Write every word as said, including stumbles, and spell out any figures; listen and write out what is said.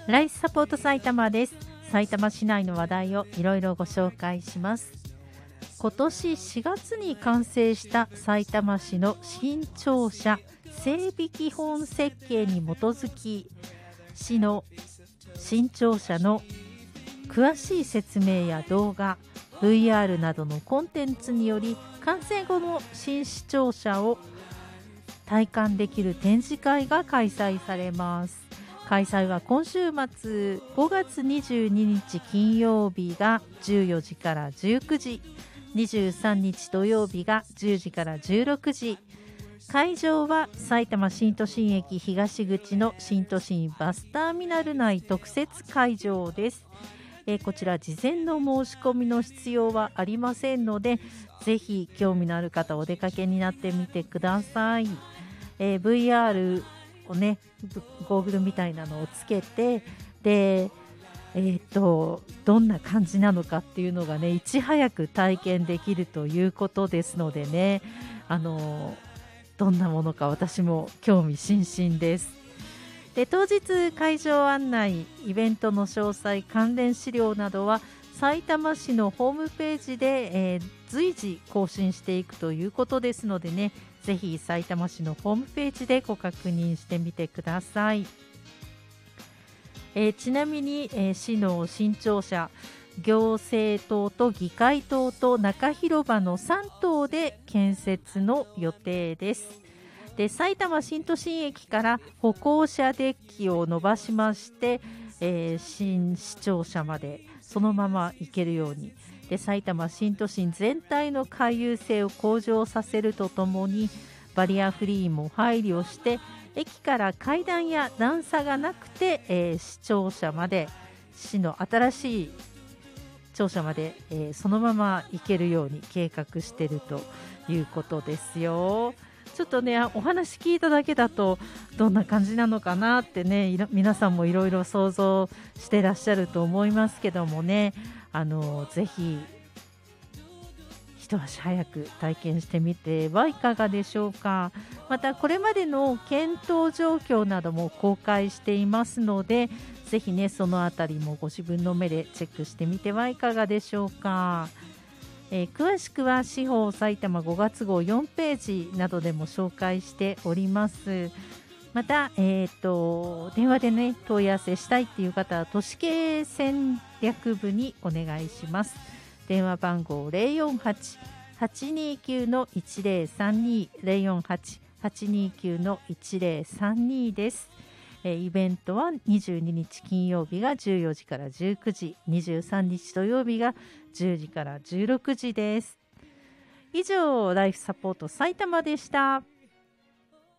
ライフサポート埼玉です。埼玉市内の話題をいろいろご紹介します。今年しがつに完成したさいたま市の新庁舎整備基本設計に基づき、市の新庁舎の詳しい説明や動画、ブイアール などのコンテンツにより、完成後の新市庁舎を体感できる展示会が開催されます。開催は今週末ごがつにじゅうににち金曜日がじゅうよじからじゅうくじ、にじゅうさんにち土曜日がじゅうじからじゅうろくじ。会場は埼玉新都心駅東口の新都心バスターミナル内特設会場です。えー、こちら事前の申し込みの必要はありませんので、ぜひ興味のある方お出かけになってみてください。えー、ブイアール をね、ゴーグルみたいなのをつけて、で、えー、とどんな感じなのかっていうのがね、いち早く体験できるということですのでね、あのどんなものか私も興味津々です。で、当日会場案内、イベントの詳細、関連資料などはさいたま市のホームページで、えー、随時更新していくということですのでね、ぜひさいたま市のホームページでご確認してみてください。えー、ちなみに、えー、市の新庁舎、行政棟と議会棟と中広場のさん棟で建設の予定です。で、埼玉新都心駅から歩行者デッキを伸ばしまして、えー、新市庁舎までそのまま行けるように、で、埼玉新都心全体の回遊性を向上させるとともに、バリアフリーも配慮して駅から階段や段差がなくて、えー、市庁舎まで、市の新しい庁舎まで、えー、そのまま行けるように計画しているということですよ。ちょっとね、お話聞いただけだとどんな感じなのかなってね、皆さんもいろいろ想像してらっしゃると思いますけどもね、あのぜひ一足早く体験してみてはいかがでしょうか。またこれまでの検討状況なども公開していますので、ぜひね、そのあたりもご自分の目でチェックしてみてはいかがでしょうか。えー、詳しくは司法埼玉ごがつごうよんページなどでも紹介しております。また、えー、と電話でね、問い合わせしたいっていう方は都市経営戦略部にお願いします。電話番号 ゼロよんはち はちにきゅう いちゼロさんに ゼロよんはち はちにきゅう いちゼロさんに です。えー、イベントはにじゅうににち金曜日がじゅうよじからじゅうくじ、にじゅうさんにち土曜日がじゅうじからじゅうろくじです。以上、ライフサポート埼玉でした。